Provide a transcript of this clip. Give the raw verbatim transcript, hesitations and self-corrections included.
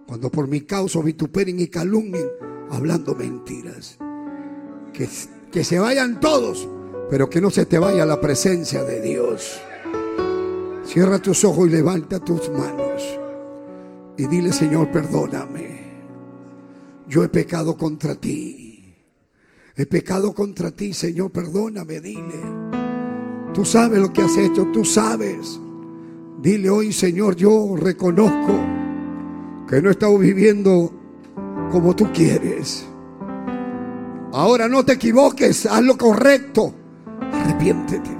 Cuando por mi causa vituperen y calumnien, hablando mentiras. Que, que se vayan todos, pero que no se te vaya la presencia de Dios. Cierra tus ojos y levanta tus manos y dile: Señor, perdóname. Yo he pecado contra ti. He pecado contra ti, Señor, perdóname, dile. Tú sabes lo que has hecho, tú sabes. Dile hoy: Señor, yo reconozco que no he estado viviendo como tú quieres. Ahora no te equivoques, haz lo correcto. Arrepiéntete.